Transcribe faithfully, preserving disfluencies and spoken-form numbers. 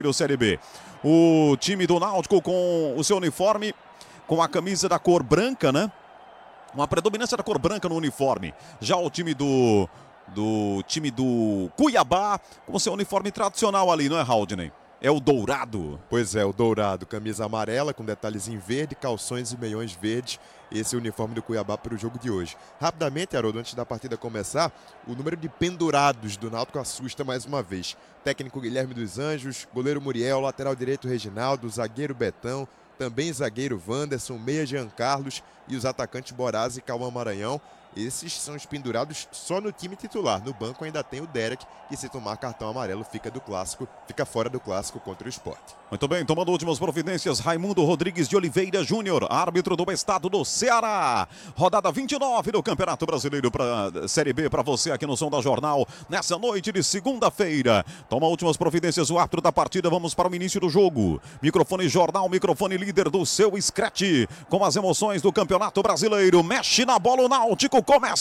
Série B. O time do Náutico com o seu uniforme, com a camisa da cor branca, né? Uma predominância da cor branca no uniforme. Já o time do, do time do Cuiabá, com o seu uniforme tradicional ali, não é, Haldney? É o dourado. Pois é, o dourado. Camisa amarela com detalhes em verde, calções e meiões verdes. Esse é o uniforme do Cuiabá para o jogo de hoje. Rapidamente, Haroldo, antes da partida começar, o número de pendurados do Náutico assusta mais uma vez. Técnico Guilherme dos Anjos, goleiro Muriel, lateral direito Reginaldo, zagueiro Betão, também zagueiro Wanderson, meia Jean Carlos e os atacantes Boraz e Cauã Maranhão. Esses são os pendurados só no time titular. No banco ainda tem o Derek, que se tomar cartão amarelo fica do clássico, fica fora do clássico contra o Sport. Muito bem, tomando últimas providências, Raimundo Rodrigues de Oliveira Júnior, árbitro do estado do Ceará. Rodada vinte e nove do Campeonato Brasileiro para Série B para você aqui no Som da Jornal, nessa noite de segunda-feira. Toma últimas providências o árbitro da partida, vamos para o início do jogo. Microfone Jornal, microfone líder do seu Scratch, com as emoções do Campeonato Brasileiro. Mexe na bola o Náutico, começa